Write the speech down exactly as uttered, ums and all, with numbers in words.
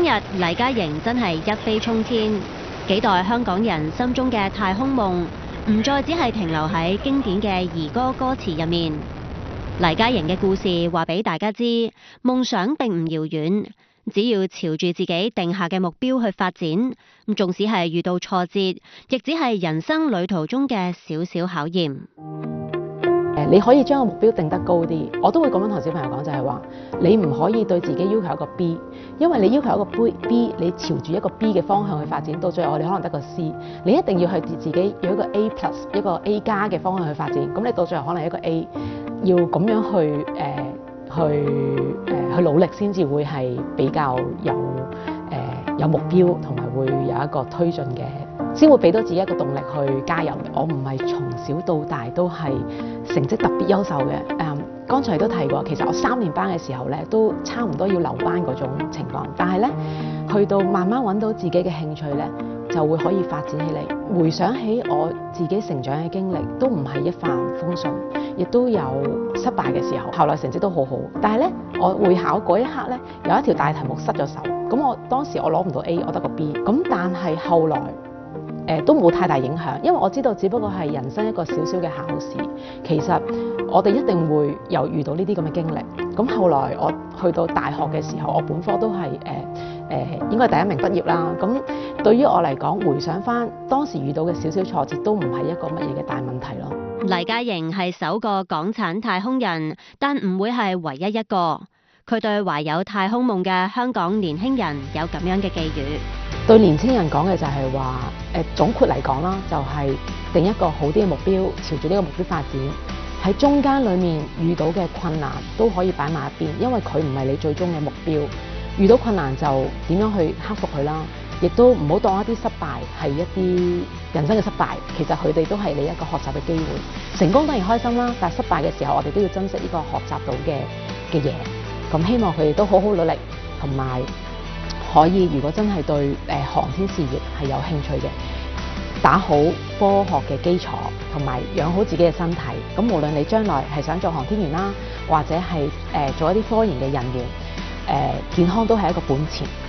日黎嘉瑩真係一飛沖天，幾代香港人心中嘅太空夢唔再只係停留喺經典嘅兒歌歌詞入面。黎嘉瑩嘅故事話俾大家知，夢想並唔遙遠，只要朝住自己定下嘅目標去發展，咁縱使係遇到挫折，亦只係人生旅途中嘅小小考驗。 你可以將個目標定得高啲，我都會咁樣同小朋友講，就係話你唔可以對自己要求一個 B， 因為你要求一個 B， 你朝住一個 B 嘅方向去發展，到最後我哋可能得個 C， 你一定要去自己要一個 A plus 一個 A 加嘅方向去發展，咁你到最後可能一個 A， 要咁樣去誒、呃、去誒、呃、去努力先至會係比較有誒、呃、有目標，同埋會有一個推進嘅。先會俾到自己一個動力去加油。我唔係從小到大都係成績特別優秀嘅。誒、嗯，剛才都提過，其實我三年班嘅時候咧，都差唔多要留班嗰種情況。但係咧，去到慢慢揾到自己嘅興趣咧，就會可以發展起嚟。回想起我自己成長嘅經歷，都唔係一帆風順，亦都有失敗嘅時候。後來成績都好好，但係咧，我會考嗰一刻咧，有一條大題目失咗手。咁我當時我攞唔到 A， 我得個 B。咁但係後來，誒都冇太大影響，因為我知道只不過係人生一個小小嘅考試。其實我哋一定會有遇到呢啲咁嘅經歷。咁後來我去到大學嘅時候，我本科都係誒誒應該係第一名畢業啦。咁對於我嚟講，回想返當時遇到嘅小小挫折，都唔係一個乜嘢嘅大問題咯。 黎嘉瑩係首個港產太空人，但唔會係唯一一個。佢對懷有太空夢嘅香港年輕人有咁樣嘅寄語。 對年輕人講嘅就係話，誒總括嚟講啦，就係定一個好啲嘅目標，朝住呢個目標發展。喺中間裡面遇到嘅困難都可以擺埋一邊，因為佢唔係你最終嘅目標。遇到困難就點樣去克服佢啦，亦都唔好當一啲失敗係一啲人生嘅失敗。其實佢哋都係你一個學習嘅機會。成功當然開心啦，但係失敗嘅時候，我哋都要珍惜呢個學習到嘅嘅嘢。咁希望佢哋都好好努力，同埋可以，如果真係對誒、呃、航天事業係有興趣嘅，打好科學嘅基礎，同埋養好自己嘅身體。咁無論你將來係想做航天員啦，或者係誒、呃、做一啲科研嘅人員，誒、呃、健康都係一個本錢。